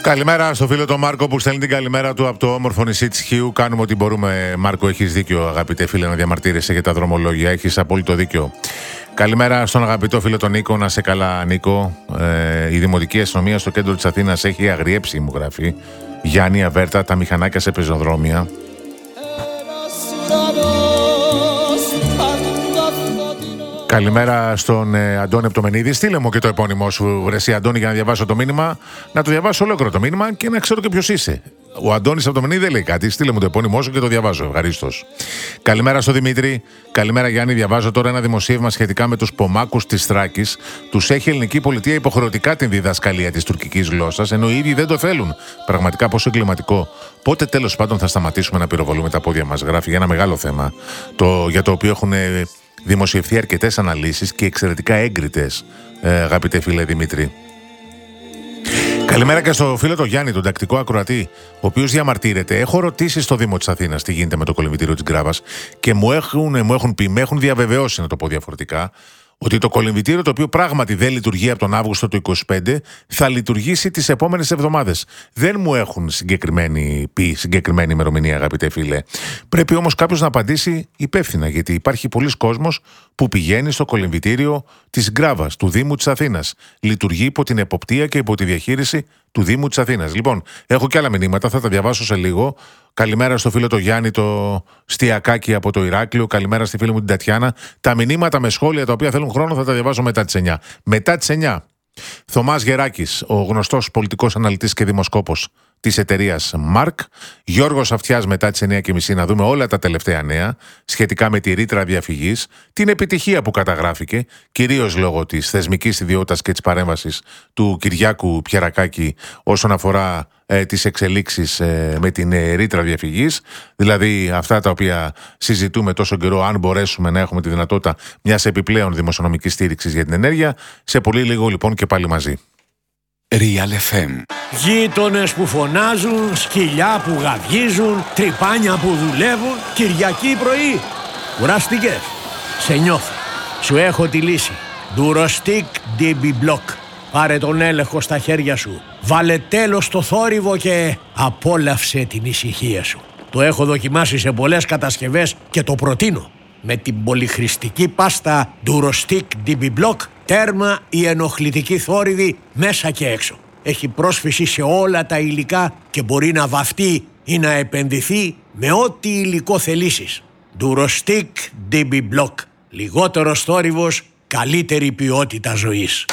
Καλημέρα στο φίλο τον Μάρκο που στέλνει την καλημέρα του από το όμορφο νησί της Χίου. Κάνουμε ό,τι μπορούμε, Μάρκο. Έχεις δίκιο, αγαπητέ φίλε, να διαμαρτύρεσαι για τα δρομολόγια. Έχεις απόλυτο δίκιο. Καλημέρα στον αγαπητό φίλο τον Νίκο. Να σε καλά, Νίκο. Η Δημοτική Αστυνομία στο κέντρο της Αθήνας έχει αγριέψει, μου γράφει Γιάννη Αβέρτα, τα μηχανάκια σε πεζοδρόμια. Καλημέρα στον Αντώνη Επτομενίδη. Στείλε μου και το επώνυμό σου, ρε εσύ Αντώνη, για να διαβάσω το μήνυμα. Να το διαβάσω ολόκληρο το μήνυμα και να ξέρω και ποιος είσαι. Ο Αντώνης Επτομενίδη δεν λέει κάτι. Στείλε μου το επώνυμό σου και το διαβάζω. Ευχαρίστως. Καλημέρα στον Δημήτρη. Καλημέρα Γιάννη. Διαβάζω τώρα ένα δημοσίευμα σχετικά με τους πομάκους της Θράκης. Τους έχει η ελληνική πολιτεία υποχρεωτικά την διδασκαλία της τουρκικής γλώσσας, ενώ οι ίδιοι δεν το θέλουν. Πραγματικά πόσο εγκληματικό. Πότε τέλος πάντων θα σταματήσουμε να πυροβολούμε τα πόδια μας, γράφει, για ένα μεγάλο θέμα για το οποίο έχουν δημοσιευθεί αρκετές αναλύσεις και εξαιρετικά έγκριτες, αγαπητέ φίλε Δημήτρη. Καλημέρα και στο φίλο τον Γιάννη, τον τακτικό ακροατή, ο οποίος διαμαρτύρεται. Έχω ρωτήσει στο Δήμο της Αθήνας τι γίνεται με το κολυμβητήριο της Γκράβας και μου έχουν διαβεβαιώσει, να το πω διαφορετικά, ότι το κολυμβητήριο, το οποίο πράγματι δεν λειτουργεί από τον Αύγουστο του 2025, θα λειτουργήσει τις επόμενες εβδομάδες. Δεν μου έχουν συγκεκριμένη ημερομηνία, αγαπητέ φίλε. Πρέπει όμως κάποιος να απαντήσει υπεύθυνα, γιατί υπάρχει πολλής κόσμος που πηγαίνει στο κολυμβητήριο της Γκράβας, του Δήμου της Αθήνας. Λειτουργεί υπό την εποπτεία και υπό τη διαχείριση του Δήμου της Αθήνας. Λοιπόν, έχω και άλλα μηνύματα, θα τα διαβάσω σε λίγο. Καλημέρα στο φίλο το Γιάννη το Στιακάκι από το Ηράκλειο. Καλημέρα στη φίλη μου την Τατιάνα. Τα μηνύματα με σχόλια τα οποία θέλουν χρόνο θα τα διαβάσω μετά τις 9. Μετά τις 9. Θωμάς Γεράκης, ο γνωστός πολιτικός αναλυτής και δημοσκόπος της εταιρείας Mark. Γιώργος Αυτιάς μετά τις 9:30 να δούμε όλα τα τελευταία νέα σχετικά με τη ρήτρα διαφυγής, την επιτυχία που καταγράφηκε, κυρίως λόγω της θεσμικής ιδιότητας και της παρέμβασης του Κυριάκου Πιερακάκη όσον αφορά τις εξελίξεις με την ρήτρα διαφυγής, δηλαδή αυτά τα οποία συζητούμε τόσο καιρό, αν μπορέσουμε να έχουμε τη δυνατότητα μιας επιπλέον δημοσιονομικής στήριξης για την ενέργεια. Σε πολύ λίγο λοιπόν και πάλι μαζί. Real FM. Γείτονες που φωνάζουν, σκυλιά που γαβγίζουν, τρυπάνια που δουλεύουν, Κυριακή πρωί. Κουράστηκες? Σε νιώθω. Σου έχω τη λύση. Durostic DB Block. Πάρε τον έλεγχο στα χέρια σου. Βάλε τέλος στο θόρυβο και απόλαυσε την ησυχία σου. Το έχω δοκιμάσει σε πολλές κατασκευές και το προτείνω. Με την πολυχρηστική πάστα Durostic DB Block, τέρμα η ενοχλητική θόρυβη μέσα και έξω. Έχει πρόσφυση σε όλα τα υλικά και μπορεί να βαφτεί ή να επενδυθεί με ό,τι υλικό θελήσεις. Durostic DB Block. Λιγότερος θόρυβος, καλύτερη ποιότητα ζωής.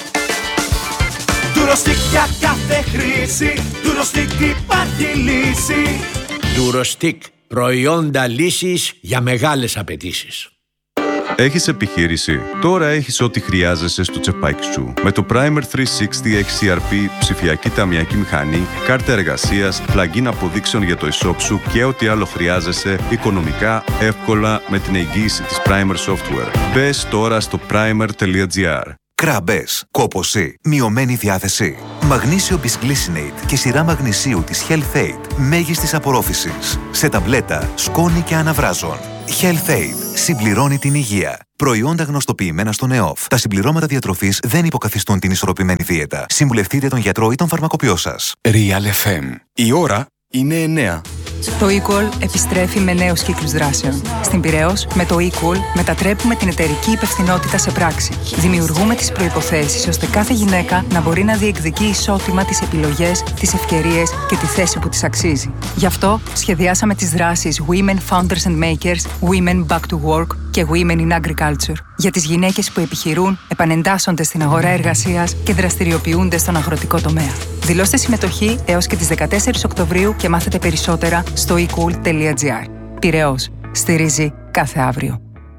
Durostic για κάθε χρήση, Durostic υπάρχει λύση. Durostic, προϊόντα λύσης για μεγάλες απαιτήσεις. Έχεις επιχείρηση? Τώρα έχεις ό,τι χρειάζεσαι στο τσεπάκι σου. Με το Primer 360 XCRP, ψηφιακή ταμιακή μηχανή, κάρτα εργασίας, plugin αποδείξεων για το e-shop σου και ό,τι άλλο χρειάζεσαι οικονομικά, εύκολα με την εγγύηση της Primer Software. Μπες τώρα στο primer.gr. Κράμπες, κόπωση, μειωμένη διάθεση. Μαγνήσιο Bisglycinate και σειρά μαγνησίου της Health Aid μέγιστης απορρόφησης. Σε ταμπλέτα, σκόνη και αναβράζων. Health Aid συμπληρώνει την υγεία. Προϊόντα γνωστοποιημένα στο ΝΕΟΦ. Τα συμπληρώματα διατροφής δεν υποκαθιστούν την ισορροπημένη δίαιτα. Συμβουλευτείτε τον γιατρό ή τον φαρμακοποιό σας. Real FM. Η ώρα είναι 9. Το eQual επιστρέφει με νέους κύκλους δράσεων. Στην Πειραιώς, με το eQual μετατρέπουμε την εταιρική υπευθυνότητα σε πράξη. Δημιουργούμε τις προϋποθέσεις ώστε κάθε γυναίκα να μπορεί να διεκδικεί ισότιμα τις επιλογές, τις ευκαιρίες και τη θέση που της αξίζει. Γι' αυτό σχεδιάσαμε τις δράσεις Women Founders and Makers, Women Back to Work και Women in Agriculture για τις γυναίκες που επιχειρούν, επανεντάσσονται στην αγορά εργασίας και δραστηριοποιούνται στον αγροτικό τομέα. Δηλώστε συμμετοχή έως και τις 14 Οκτωβρίου και μάθετε περισσότερα στο ecool.gr. Πειραιώς. Στηρίζει κάθε αύριο.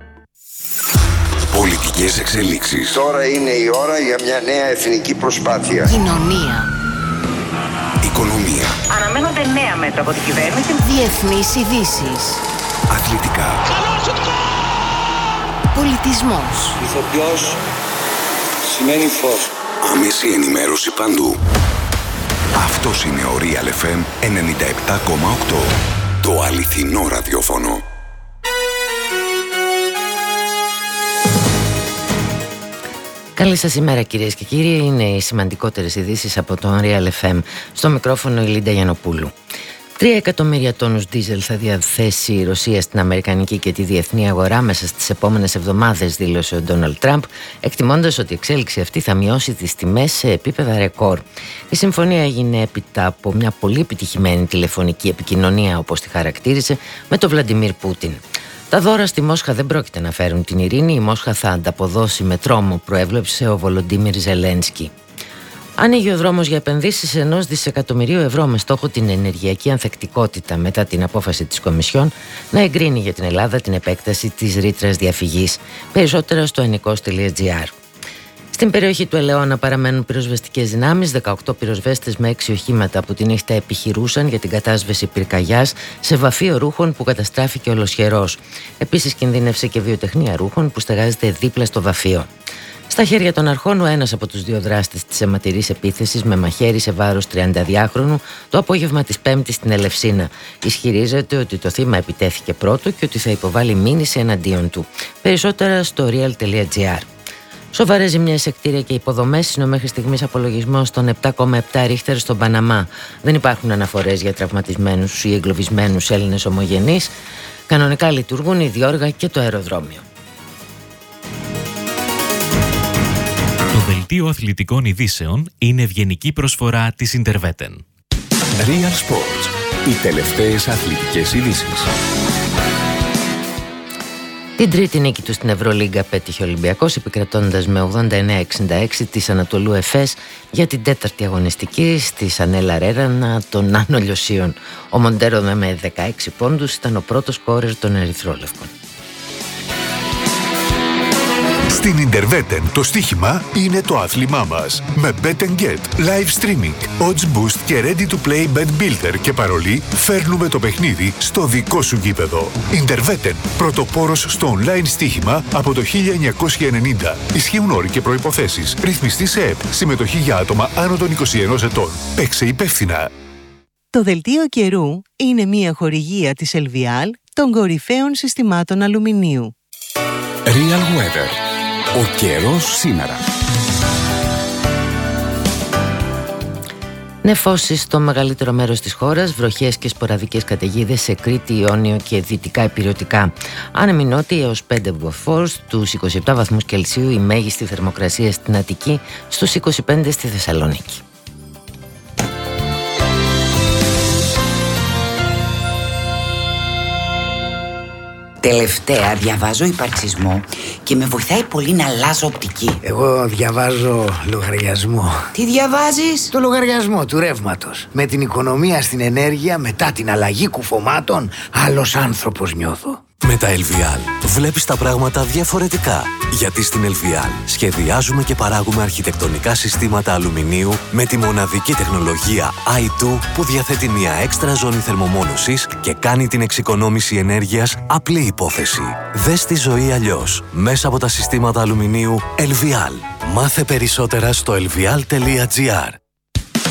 Πολιτικές εξελίξεις. Τώρα είναι η ώρα για μια νέα εθνική προσπάθεια. Κοινωνία. Οικονομία. Αναμένονται νέα μέτρα από την κυβέρνηση. Διεθνείς ειδήσεις. Αθλητικά. Πολιτισμός. Ηθοποιός σημαίνει φως. Άμεση ενημέρωση παντού. Αυτός είναι ο Real FM 97,8. Το αληθινό ραδιόφωνο. Καλή σας ημέρα κυρίες και κύριοι, είναι οι σημαντικότερες ειδήσεις από το Real FM. Στο μικρόφωνο η Λίντα Γιαννοπούλου. 3 εκατομμύρια τόνους ντίζελ θα διαθέσει η Ρωσία στην αμερικανική και τη διεθνή αγορά μέσα στις επόμενες εβδομάδες, δήλωσε ο Ντόναλντ Τραμπ, εκτιμώντας ότι η εξέλιξη αυτή θα μειώσει τις τιμές σε επίπεδα ρεκόρ. Η συμφωνία έγινε έπειτα από μια πολύ επιτυχημένη τηλεφωνική επικοινωνία, όπως τη χαρακτήρισε, με τον Βλαντιμίρ Πούτιν. Τα δώρα στη Μόσχα δεν πρόκειται να φέρουν την ειρήνη. Η Μόσχα θα ανταποδώσει με τρόμο, προέβλεψε ο Βολοντίμιρ Ζελένσκι. Ανοίγει ο δρόμος για επενδύσεις 1 δισεκατομμυρίου ευρώ με στόχο την ενεργειακή ανθεκτικότητα μετά την απόφαση της Κομισιόν να εγκρίνει για την Ελλάδα την επέκταση της ρήτρας διαφυγής. Περισσότερα στο ennikos.gr. Στην περιοχή του Ελαιώνα παραμένουν πυροσβεστικές δυνάμεις. 18 πυροσβέστες με 6 οχήματα από τη νύχτα επιχειρούσαν για την κατάσβεση πυρκαγιάς σε βαφείο ρούχων που καταστράφηκε ολοσχερός. Επίσης κινδύνευσε και βιοτεχνία ρούχων που στεγάζεται δίπλα στο βαφείο. Στα χέρια των αρχών, ο ένας από τους δύο δράστες της αιματηρής επίθεσης με μαχαίρι σε βάρος 32χρονου το απόγευμα της Πέμπτης στην Ελευσίνα. Ισχυρίζεται ότι το θύμα επιτέθηκε πρώτο και ότι θα υποβάλει μήνυση εναντίον του. Περισσότερα στο real.gr. Σοβαρές ζημιές σε κτίρια και υποδομές είναι ο μέχρι στιγμής απολογισμός των 7,7 ρίχτερ στον Παναμά. Δεν υπάρχουν αναφορές για τραυματισμένους ή εγκλωβισμένους Έλληνες ομογενείς. Κανονικά λειτουργούν η διόργα και το αεροδρόμιο. Το δελτίο αθλητικών ειδήσεων είναι ευγενική προσφορά της Interveten. Real Sports. Οι τελευταίες αθλητικές ειδήσεις. Την τρίτη νίκη του στην Ευρωλίγκα πέτυχε ο Ολυμπιακός, επικρατώντας με 89-66 της Ανατολού Εφές για την τέταρτη αγωνιστική στη Σανέλα Ρέρανα των Άνω Λιωσίων. Ο Μοντέρο με 16 πόντους ήταν ο πρώτος σκόρερ των Ερυθρόλευκων. Στην Interveten το στοίχημα είναι το άθλημά μας. Με Bet & Get, live streaming, odds boost και ready to play bet builder και παρολί, φέρνουμε το παιχνίδι στο δικό σου γήπεδο. Interveten, πρωτοπόρος στο online στοίχημα από το 1990. Ισχύουν όροι και προϋποθέσεις. Ρυθμιστή σε ΕΠ. Συμμετοχή για άτομα άνω των 21 ετών. Παίξε υπεύθυνα. Το δελτίο καιρού είναι μια χορηγία της Elvial των κορυφαίων συστημάτων αλουμινίου. Real Weather. Ο καιρός σήμερα. Νεφώσεις στο μεγαλύτερο μέρος της χώρας, βροχές και σποραδικές καταιγίδες σε Κρήτη, Ιόνιο και δυτικά υπηρετικά. Άνεμοι νότιοι έως 5 μποφόρ, στους 27 βαθμούς Κελσίου η μέγιστη θερμοκρασία στην Αττική, στους 25 στη Θεσσαλονίκη. Τελευταία διαβάζω υπαρξισμό και με βοηθάει πολύ να αλλάζω οπτική. Εγώ διαβάζω λογαριασμό. Τι διαβάζεις? Το λογαριασμό του ρεύματος. Με την οικονομία στην ενέργεια μετά την αλλαγή κουφωμάτων, άλλος άνθρωπος νιώθω. Με τα Elvial βλέπεις τα πράγματα διαφορετικά. Γιατί στην Elvial σχεδιάζουμε και παράγουμε αρχιτεκτονικά συστήματα αλουμινίου με τη μοναδική τεχνολογία i2 που διαθέτει μια έξτρα ζώνη θερμομόνωσης και κάνει την εξοικονόμηση ενέργειας απλή υπόθεση. Δες τη ζωή αλλιώς μέσα από τα συστήματα αλουμινίου Elvial. Μάθε περισσότερα στο elvial.gr.